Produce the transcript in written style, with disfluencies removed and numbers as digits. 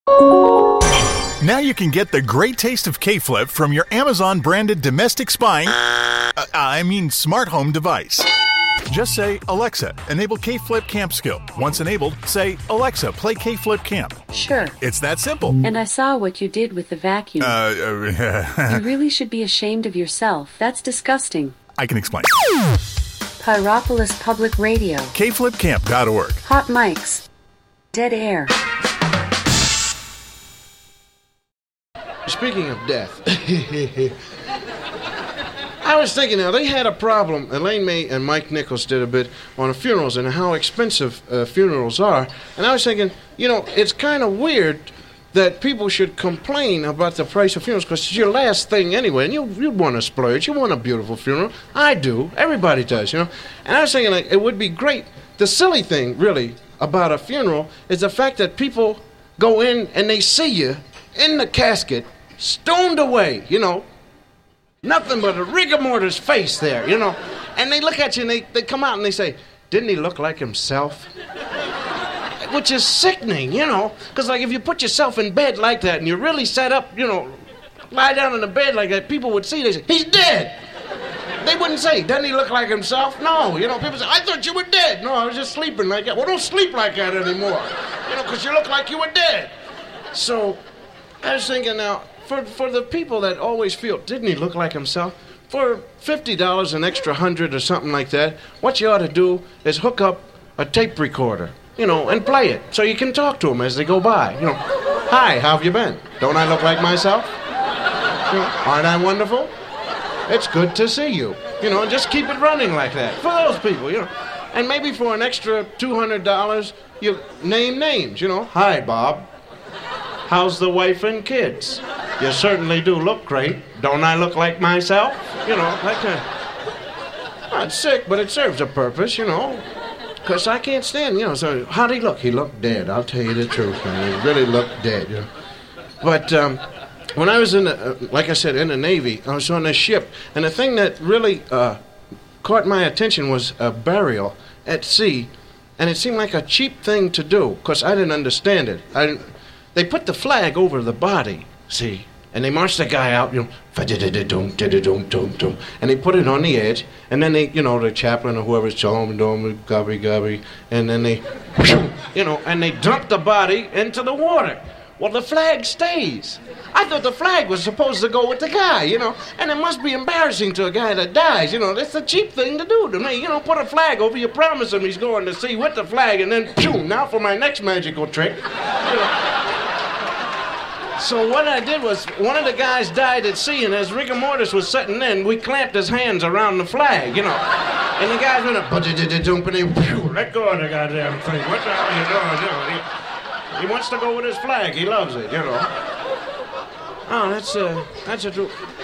Now you can get the great taste of K-Flip from your Amazon-branded domestic spying, smart home device. Just say, Alexa, enable K-Flip Camp Skill. Once enabled, say, Alexa, play K-Flip Camp. Sure. It's that simple. And I saw what you did with the vacuum. You really should be ashamed of yourself. That's disgusting. I can explain. Pyropolis Public Radio. KFlipCamp.org. Hot mics. Dead air. Speaking of death, I was thinking now, they had a problem, Elaine May and Mike Nichols did a bit on funerals and how expensive funerals are. And I was thinking, it's kind of weird that people should complain about the price of funerals because it's your last thing anyway. And you want to splurge. You want a beautiful funeral. I do. Everybody does, And I was thinking, it would be great. The silly thing, really, about a funeral is the fact that people go in and they see you in the casket, stoned away, nothing but a rigor mortis face there, and they look at you and they come out and they say, didn't he look like himself? Which is sickening, because like if you put yourself in bed like that and you really set up, lie down in the bed like that, people would see, they say, he's dead. They wouldn't say, doesn't he look like himself? No, people say, I thought you were dead. No, I was just sleeping like that. Well, don't sleep like that anymore, because you look like you were dead. So I was thinking now, for the people that always feel, didn't he look like himself? For $50, an extra 100 or something like that, what you ought to do is hook up a tape recorder, and play it so you can talk to them as they go by. Hi, how have you been? Don't I look like myself? Aren't I wonderful? It's good to see you. And just keep it running like that for those people, And maybe for an extra $200, you name names, Hi, Bob. How's the wife and kids? You certainly do look great. Don't I look like myself? That kind of... It's sick, but it serves a purpose, Because I can't stand, so how'd he look? He looked dead, I'll tell you the truth, man. He really looked dead, But when I was like I said, in the Navy, I was on a ship, and the thing that really caught my attention was a burial at sea, and it seemed like a cheap thing to do, because I didn't understand it. They put the flag over the body, see, and they marched the guy out, and they put it on the edge, and then they, the chaplain or whoever's gubby, and then they, and they dumped the body into the water. Well, the flag stays. I thought the flag was supposed to go with the guy, and it must be embarrassing to a guy that dies, That's a cheap thing to do to me, put a flag over, you promise him he's going to sea with the flag, and then, now for my next magical trick, So what I did was, one of the guys died at sea, and as rigor mortis was setting in, we clamped his hands around the flag, And the guys went up, let go of the goddamn thing. What the hell are you doing? He wants to go with his flag. He loves it, Oh, that's a true.